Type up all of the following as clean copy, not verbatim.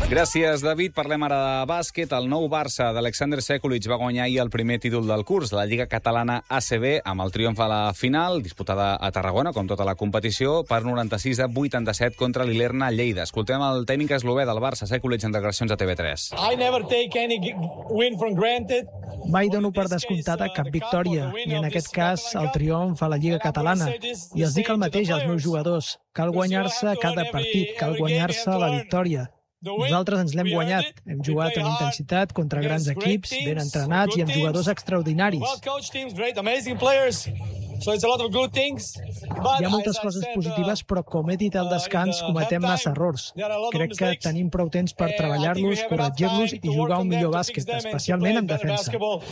Gràcies, David. Parlem ara de bàsquet. El nou Barça d'Alexander Sekulic va guanyar ahir el primer títol del curs, la Lliga Catalana ACB, amb el triomf a la final, disputada a Tarragona, com tota la competició, per 96-87 contra l'Ilerna Lleida. Escoltem el tècnic eslové del Barça, Sekulic, en declaracions a TV3. I never take any win for granted. Mai dono per descomptada cap victòria, i en aquest cas el triomf a la Lliga Catalana. I els dic el mateix als meus jugadors. Cal guanyar-se cada partit, cal guanyar-se la victòria. Nosaltres ens l'hem guanyat. Hem jugat amb intensitat contra grans equips, ben entrenats i amb jugadors extraordinaris. Hi ha moltes coses positives, però com he dit al descans, cometem massa errors. Crec que tenim prou temps per treballar-los, corregir-los i jugar un millor bàsquet, especialment en defensa.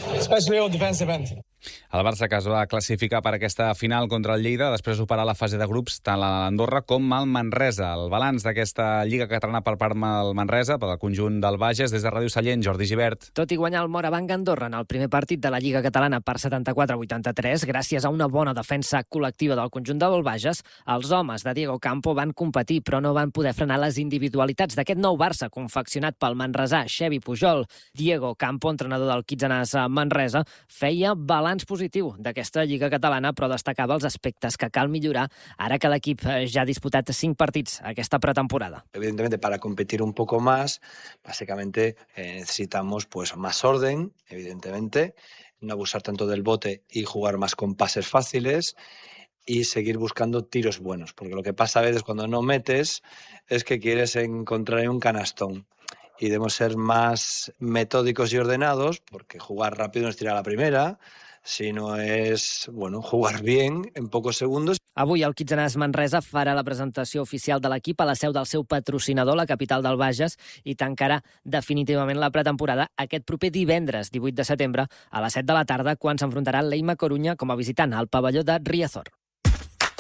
El Barça, que es va classificar per aquesta final contra el Lleida, després d'operar la fase de grups tant a l'Andorra com al Manresa. El balanç d'aquesta Lliga Catalana per part del Manresa, pel conjunt del Bages, des de Ràdio Sallent, Jordi Gibert. Tot i guanyar el Morabanc Andorra en el primer partit de la Lliga Catalana per 74-83, gràcies a una bona defensa col·lectiva del conjunt del Bages, els homes de Diego Campo van competir, però no van poder frenar les individualitats d'aquest nou Barça, confeccionat pel manresà Xevi Pujol. Diego Campo, entrenador del Kitsanàs Manresa, feia balanç positiu d'aquesta Lliga Catalana, però destacava els aspectes que cal millorar ara que l'equip ja ha disputat 5 partits aquesta pretemporada. Evidentemente, para competir un poco más, básicamente necesitamos más orden, evidentemente, no abusar tanto del bote y jugar más con pases fáciles y seguir buscando tiros buenos, porque lo que pasa a veces cuando no metes es que quieres encontrar un canastón. Y debemos ser más metódicos y ordenados, porque jugar rápido no es tirar a la primera, sino es jugar bien en pocos segundos. Avui el Kitsanàs Manresa farà la presentació oficial de l'equip a la seu del seu patrocinador, la capital del Bages, i tancarà definitivament la pretemporada aquest proper divendres, 18 de setembre, a les 7 de la tarda, quan s'enfrontarà l'Eima Corunya com a visitant al pavelló de Riazor.